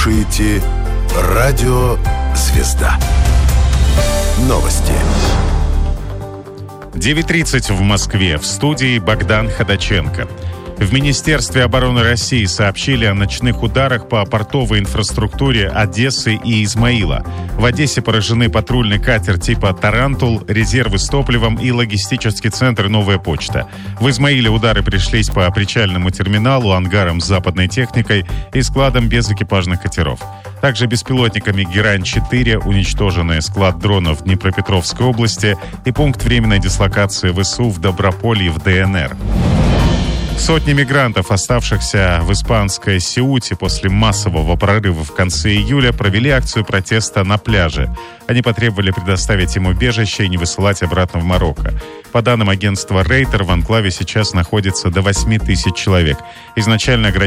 слушаете «Радио Звезда». Новости. 9:30 в Москве. В студии Богдан Ходаченко. В Министерстве обороны России сообщили о ночных ударах по портовой инфраструктуре Одессы и Измаила. В Одессе поражены патрульный катер типа «Тарантул», резервы с топливом и логистический центр «Новая почта». В Измаиле удары пришлись по причальному терминалу, ангарам с западной техникой и складам без экипажных катеров. Также беспилотниками «Герань-4» уничтожены склад дронов в Днепропетровской области и пункт временной дислокации ВСУ в Доброполье в ДНР. Сотни мигрантов, оставшихся в испанской Сеуте после массового прорыва в конце июля, провели акцию протеста на пляже. Они потребовали предоставить им убежище и не высылать обратно в Марокко. По данным агентства Рейтер, в анклаве сейчас находится до 8 тысяч человек. Изначально